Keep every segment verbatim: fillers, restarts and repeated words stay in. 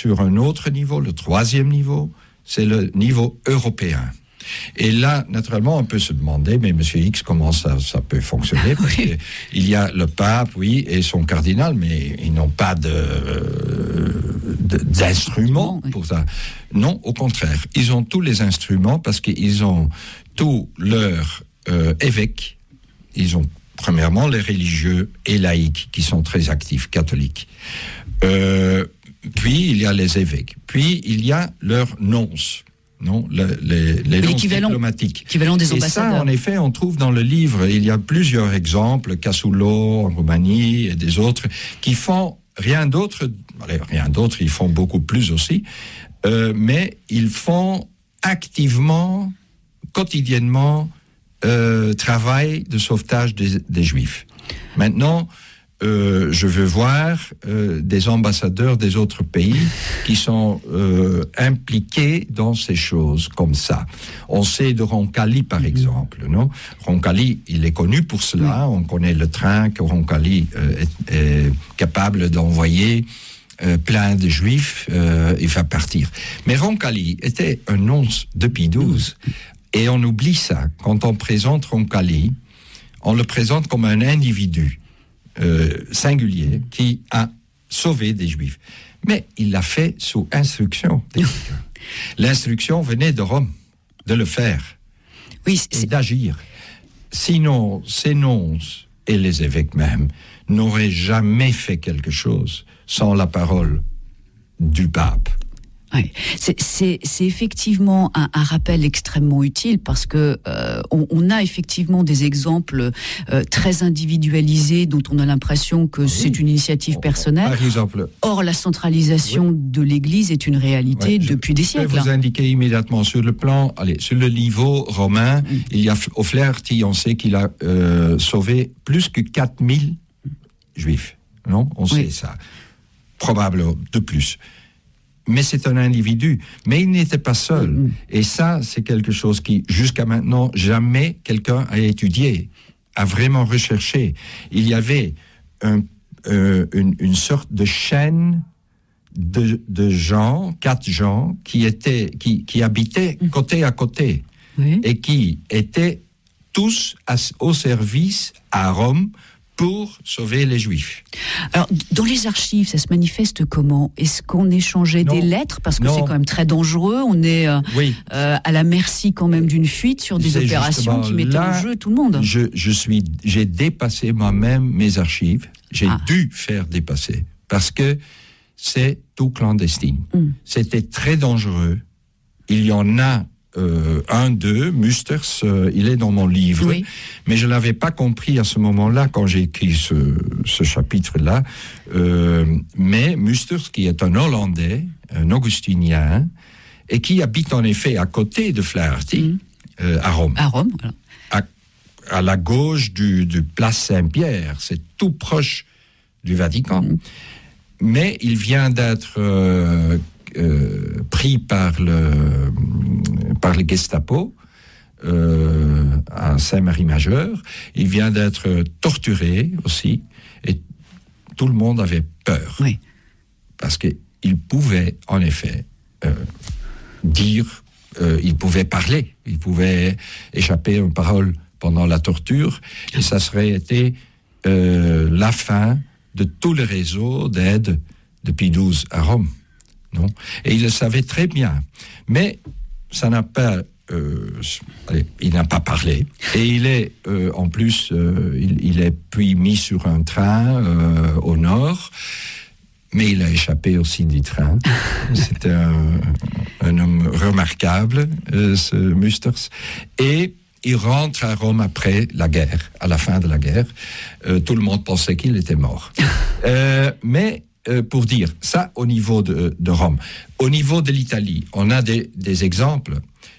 sur un autre niveau, le troisième niveau, c'est le niveau européen. Et là, naturellement, on peut se demander, mais Monsieur X, comment ça, ça peut fonctionner? Parce Oui. qu'il y a le pape, oui, et son cardinal, mais ils n'ont pas de, de, d'instruments Oui. pour ça. Non, au contraire, ils ont tous les instruments parce qu'ils ont tous leurs euh, évêques. Ils ont, premièrement, les religieux et laïcs qui sont très actifs, catholiques. Euh, puis, il y a les évêques. Puis, il y a leurs nonces. Non, le, les, les nonces diplomatiques. Équivalent des ambassadeurs. Et ça, en effet, on trouve dans le livre, il y a plusieurs exemples, Cassulo en Roumanie et des autres, qui font rien d'autre, allez, rien d'autre, ils font beaucoup plus aussi, euh, mais ils font activement, quotidiennement, euh, travail de sauvetage des, des Juifs. Maintenant, Euh, je veux voir euh, des ambassadeurs des autres pays qui sont euh, impliqués dans ces choses comme ça. On sait de Roncalli, par exemple, non? Roncalli, il est connu pour cela. On connaît le train que Roncalli euh, est, est capable d'envoyer euh, plein de Juifs. Euh, il va partir. Mais Roncalli était un nonce de Pie douze. Et on oublie ça. Quand on présente Roncalli, on le présente comme un individu Euh, singulier qui a sauvé des Juifs. Mais il l'a fait sous instruction. L'instruction venait de Rome, de le faire, oui, c'est... et d'agir. Sinon, ces nonces et les évêques même n'auraient jamais fait quelque chose sans la parole du pape. Ouais. C'est, c'est, c'est effectivement un, un rappel extrêmement utile parce que euh, on, on a effectivement des exemples euh, très individualisés dont on a l'impression que oui. c'est une initiative personnelle. Par exemple. Or, la centralisation oui. de l'Église est une réalité oui, depuis des siècles. Je vais vous indiquer immédiatement sur le plan, allez, sur le niveau romain, mm. il y a O'Flaherty, on sait qu'il a euh, sauvé plus que quatre mille Juifs. Non, on sait oui. ça. Probablement de plus. Mais c'est un individu. Mais il n'était pas seul. Mmh. Et ça, c'est quelque chose qui, jusqu'à maintenant, jamais quelqu'un a étudié, a vraiment recherché. Il y avait un, euh, une, une sorte de chaîne de, de gens, quatre gens, qui, étaient, qui, qui habitaient mmh. côté à côté. Mmh. Et qui étaient tous à, au service à Rome pour sauver les Juifs. Alors, dans les archives, ça se manifeste comment? Est-ce qu'on échangeait non. des lettres? Parce que non. c'est quand même très dangereux. On est euh, oui. euh, à la merci quand même d'une fuite sur des c'est opérations qui mettaient en jeu tout le monde. Je, je suis, j'ai dépassé moi-même mes archives. J'ai ah. dû faire dépasser. Parce que c'est tout clandestin. Mm. C'était très dangereux. Il y en a Euh, un d'eux, Musters, euh, il est dans mon livre, oui. mais je ne l'avais pas compris à ce moment-là quand j'ai écrit ce, ce chapitre-là. Euh, mais Musters, qui est un Hollandais, un augustinien, et qui habite en effet à côté de Flaherty, mmh. euh, à Rome. À Rome, voilà. À, à la gauche du, du Place Saint-Pierre, c'est tout proche du Vatican. Mmh. Mais il vient d'être euh, euh, pris par le... par le Gestapo euh, à Saint-Marie-Majeur. Il vient d'être torturé aussi, et tout le monde avait peur. Oui. Parce qu'il pouvait, en effet, euh, dire, euh, il pouvait parler, il pouvait échapper une parole pendant la torture, et ça serait été euh, la fin de tout le réseau d'aide de Pie douze à Rome. Non? Et il le savait très bien. Mais ça n'a pas, euh, allez, il n'a pas parlé. Et il est, euh, en plus, euh, il, il est puis mis sur un train euh, au nord, mais il a échappé aussi du train. C'était un, un homme remarquable, euh, ce Musters. Et il rentre à Rome après la guerre, à la fin de la guerre. Euh, tout le monde pensait qu'il était mort. Euh, mais Euh, pour dire ça au niveau de, de Rome. Au niveau de l'Italie, on a des, des exemples.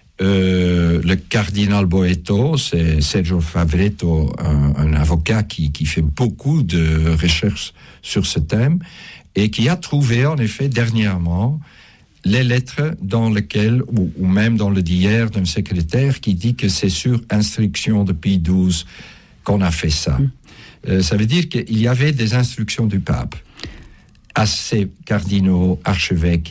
Euh, le cardinal Boeto, c'est Sergio Favretto, un, un avocat qui, qui fait beaucoup de recherches sur ce thème et qui a trouvé en effet dernièrement les lettres dans lesquelles, ou, ou même dans le d'hier d'un secrétaire qui dit que c'est sur instruction de Pie douze qu'on a fait ça. Mmh. Euh, ça veut dire qu'il y avait des instructions du pape à ces cardinaux, archevêques